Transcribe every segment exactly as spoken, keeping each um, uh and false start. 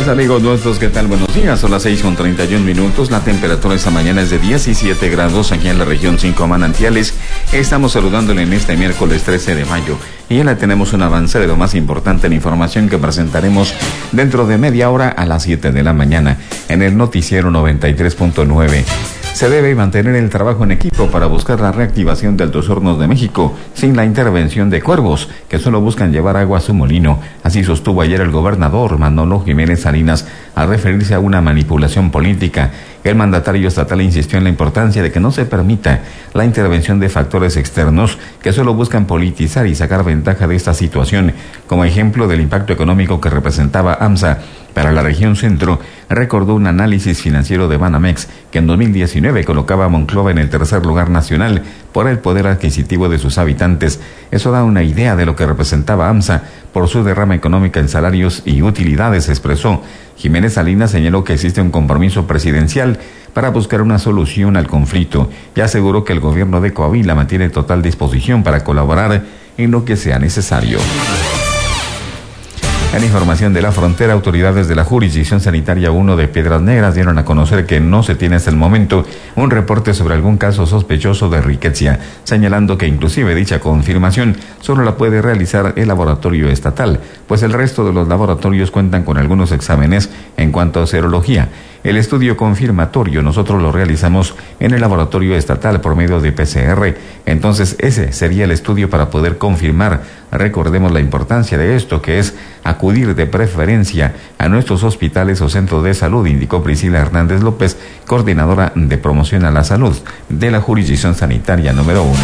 días, amigos nuestros, ¿qué tal? Buenos días, son las seis con treinta y un minutos, la temperatura esta mañana es de diecisiete grados aquí en la región cinco Manantiales. Estamos saludándole en este miércoles trece de mayo y ya le tenemos un avance de lo más importante en información que presentaremos dentro de media hora a las siete de la mañana en el noticiero noventa y tres punto nueve. Se debe mantener el trabajo en equipo para buscar la reactivación de Altos Hornos de México sin la intervención de cuervos que solo buscan llevar agua a su molino. Así sostuvo ayer el gobernador Manolo Jiménez Salinas al referirse a una manipulación política. El mandatario estatal insistió en la importancia de que no se permita la intervención de factores externos que solo buscan politizar y sacar ventaja de esta situación. Como ejemplo del impacto económico que representaba AMSA para la región centro, recordó un análisis financiero de Banamex que en dos mil diecinueve colocaba a Monclova en el tercer lugar nacional por el poder adquisitivo de sus habitantes. Eso da una idea de lo que representaba AMSA por su derrama económica en salarios y utilidades, expresó. Jiménez Salinas señaló que existe un compromiso presidencial para buscar una solución al conflicto y aseguró que el gobierno de Coahuila mantiene total disposición para colaborar en lo que sea necesario. En información de la frontera, autoridades de la Jurisdicción Sanitaria uno de Piedras Negras dieron a conocer que no se tiene hasta el momento un reporte sobre algún caso sospechoso de riqueza, señalando que inclusive dicha confirmación solo la puede realizar el laboratorio estatal, pues el resto de los laboratorios cuentan con algunos exámenes en cuanto a serología. El estudio confirmatorio nosotros lo realizamos en el laboratorio estatal por medio de P C R, entonces ese sería el estudio para poder confirmar. Recordemos la importancia de esto, que es acudir de preferencia a nuestros hospitales o centros de salud, indicó Priscila Hernández López, coordinadora de promoción a la salud de la Jurisdicción Sanitaria número uno.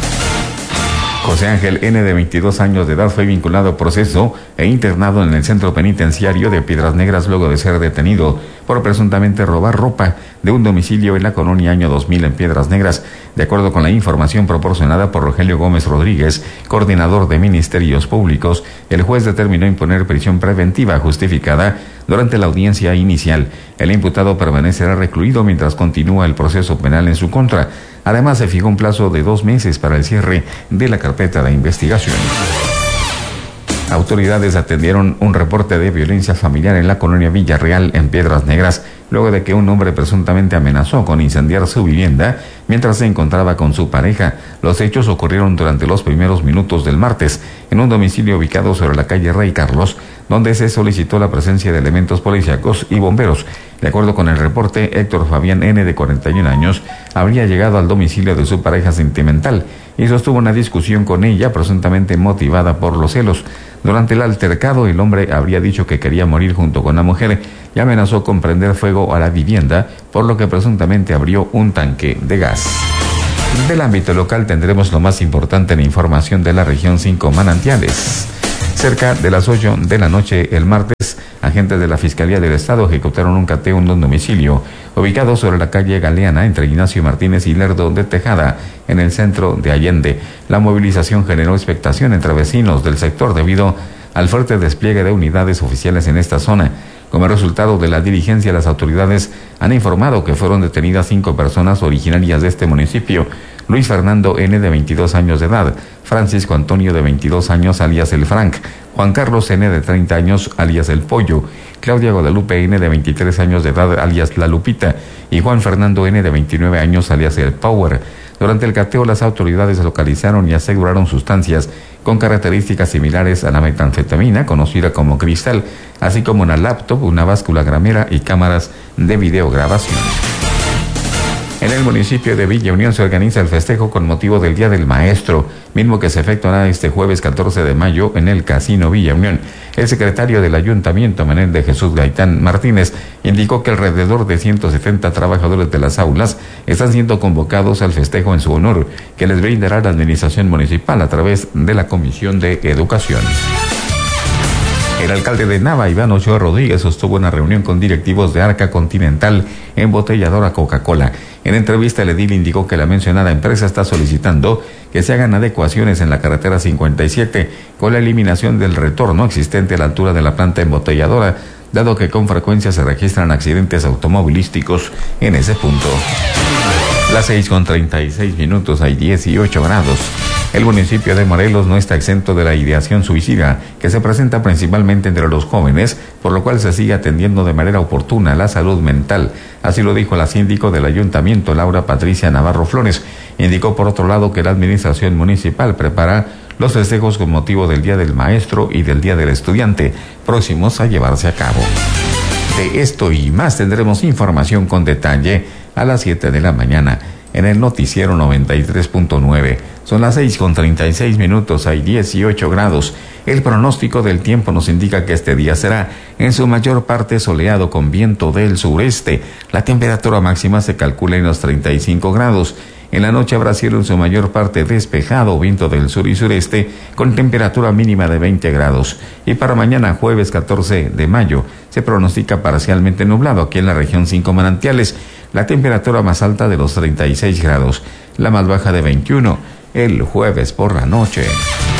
José Ángel N., de veintidós años de edad, fue vinculado a proceso e internado en el centro penitenciario de Piedras Negras luego de ser detenido por presuntamente robar ropa de un domicilio en la colonia Año dos mil en Piedras Negras. De acuerdo con la información proporcionada por Rogelio Gómez Rodríguez, coordinador de Ministerios Públicos, el juez determinó imponer prisión preventiva justificada durante la audiencia inicial. El imputado permanecerá recluido mientras continúa el proceso penal en su contra. Además, se fijó un plazo de dos meses para el cierre de la carpeta de investigación. Autoridades atendieron un reporte de violencia familiar en la colonia Villarreal en Piedras Negras, luego de que un hombre presuntamente amenazó con incendiar su vivienda mientras se encontraba con su pareja. Los hechos ocurrieron durante los primeros minutos del martes en un domicilio ubicado sobre la calle Rey Carlos, donde se solicitó la presencia de elementos policíacos y bomberos. De acuerdo con el reporte, Héctor Fabián N., de cuarenta y un años, habría llegado al domicilio de su pareja sentimental y sostuvo una discusión con ella presuntamente motivada por los celos. Durante el altercado, el hombre habría dicho que quería morir junto con la mujer y amenazó con prender fuego a la vivienda, por lo que presuntamente abrió un tanque de gas. Del ámbito local tendremos lo más importante en información de la región cinco Manantiales. Cerca de las ocho de la noche el martes, agentes de la Fiscalía del Estado ejecutaron un cateo en un domicilio ubicado sobre la calle Galeana entre Ignacio Martínez y Lerdo de Tejada, en el centro de Allende. La movilización generó expectación entre vecinos del sector debido al fuerte despliegue de unidades oficiales en esta zona. Como resultado de la diligencia, las autoridades han informado que fueron detenidas cinco personas originarias de este municipio: Luis Fernando N., de veintidós años de edad, Francisco Antonio, de veintidós años, alias el Frank, Juan Carlos N., de treinta años, alias el Pollo, Claudia Guadalupe N., de veintitrés años de edad, alias la Lupita, y Juan Fernando N., de veintinueve años, alias el Power. Durante el cateo, las autoridades localizaron y aseguraron sustancias con características similares a la metanfetamina, conocida como cristal, así como una laptop, una báscula gramera y cámaras de videograbación. En el municipio de Villa Unión se organiza el festejo con motivo del Día del Maestro, mismo que se efectuará este jueves catorce de mayo en el Casino Villa Unión. El secretario del Ayuntamiento, Manuel de Jesús Gaitán Martínez, indicó que alrededor de ciento setenta trabajadores de las aulas están siendo convocados al festejo en su honor, que les brindará la administración municipal a través de la Comisión de Educación. El alcalde de Nava, Iván Ochoa Rodríguez, sostuvo una reunión con directivos de Arca Continental, embotelladora Coca-Cola. En entrevista, el edil indicó que la mencionada empresa está solicitando que se hagan adecuaciones en la carretera cincuenta y siete con la eliminación del retorno existente a la altura de la planta embotelladora, dado que con frecuencia se registran accidentes automovilísticos en ese punto. Las seis con treinta y seis minutos, hay dieciocho grados. El municipio de Morelos no está exento de la ideación suicida, que se presenta principalmente entre los jóvenes, por lo cual se sigue atendiendo de manera oportuna la salud mental. Así lo dijo la síndico del ayuntamiento, Laura Patricia Navarro Flores. Indicó por otro lado que la administración municipal prepara los festejos con motivo del Día del Maestro y del Día del Estudiante, próximos a llevarse a cabo. De esto y más tendremos información con detalle a las siete de la mañana en el noticiero noventa y tres punto nueve. Son las seis con treinta y seis minutos, hay dieciocho grados. El pronóstico del tiempo nos indica que este día será en su mayor parte soleado con viento del sureste. La temperatura máxima se calcula en los treinta y cinco grados. En la noche habrá cielo en su mayor parte despejado, viento del sur y sureste, con temperatura mínima de veinte grados. Y para mañana, jueves catorce de mayo, se pronostica parcialmente nublado aquí en la región Cinco Manantiales. La temperatura más alta de los treinta y seis grados, la más baja de veintiuno, el jueves por la noche.